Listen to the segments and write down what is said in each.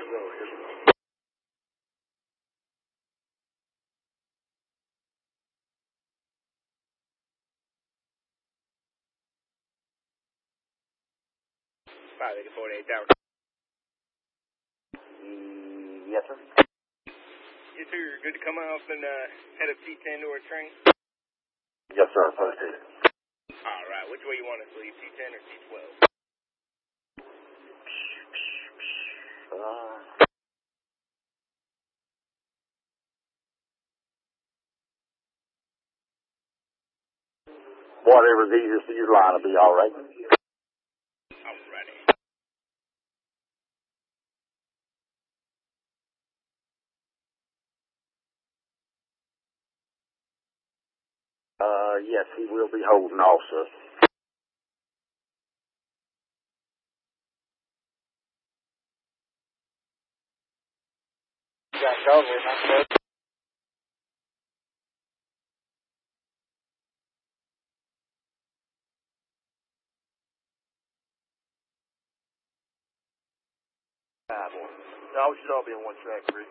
$548 down. Yes, sir. You two are good to come off and head up T10 to our train? Yes, sir. Posted. All right. Which way you want us to leave, T10 or T12? Whatever's easiest for your line will be all right. Alrighty. Yes, he will be holding also. Got cover, not good. No, we should all be on one track, Rick.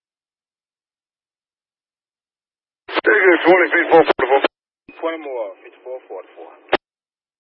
Take it, 20 feet, 444. 20 more.